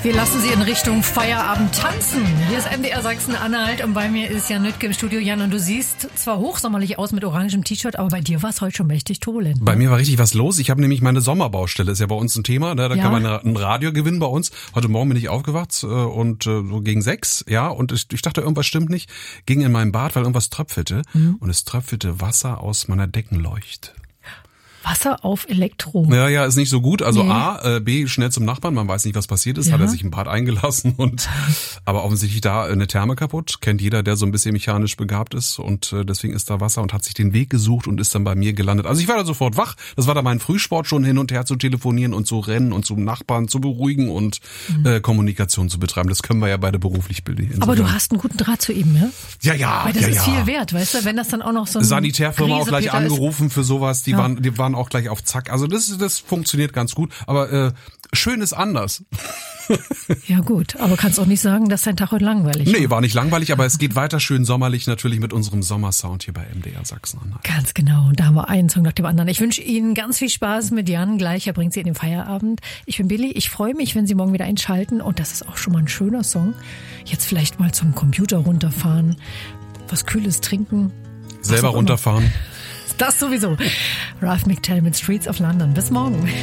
Wir lassen Sie in Richtung Feierabend tanzen. Hier ist MDR Sachsen-Anhalt und bei mir ist Jan Nüttke im Studio. Jan, und du siehst zwar hochsommerlich aus mit orangem T-Shirt, aber bei dir war es heute schon mächtig turbulent. Bei mir war richtig was los. Ich habe nämlich meine Sommerbaustelle, ist ja bei uns ein Thema. Ne? Da kann man ein Radio gewinnen bei uns. Heute Morgen bin ich aufgewacht und so gegen 6, ja, und ich dachte, irgendwas stimmt nicht. Ging in mein Bad, weil irgendwas tröpfelte und es tröpfelte Wasser aus meiner Deckenleucht. Wasser auf Elektro. Ja, ist nicht so gut. Also A, B, schnell zum Nachbarn. Man weiß nicht, was passiert ist. Hat er sich im Bad eingelassen aber offensichtlich da eine Therme kaputt. Kennt jeder, der so ein bisschen mechanisch begabt ist und deswegen ist da Wasser und hat sich den Weg gesucht und ist dann bei mir gelandet. Also ich war da sofort wach. Das war da mein Frühsport, schon hin und her zu telefonieren und zu rennen und zum Nachbarn zu beruhigen und Kommunikation zu betreiben. Das können wir ja beide beruflich bilden. Aber du hast einen guten Draht zu ihm, ne? Ja. Weil das ist viel wert, weißt du? Wenn das dann auch noch so ein Sanitärfirma auch gleich angerufen für sowas. Die waren auch gleich auf Zack. Also das funktioniert ganz gut. Aber schön ist anders. Ja gut, aber kannst auch nicht sagen, dass dein Tag heute langweilig war. Nee, war nicht langweilig, aber es geht weiter schön sommerlich natürlich mit unserem Sommersound hier bei MDR Sachsen-Anhalt. Ganz genau. Und da haben wir einen Song nach dem anderen. Ich wünsche Ihnen ganz viel Spaß mit Jan. Gleich, er bringt Sie in den Feierabend. Ich bin Billy. Ich freue mich, wenn Sie morgen wieder einschalten. Und das ist auch schon mal ein schöner Song. Jetzt vielleicht mal zum Computer runterfahren, was Kühles trinken. Selber runterfahren. Das sowieso. Ralph McTell mit Streets of London. Bis morgen.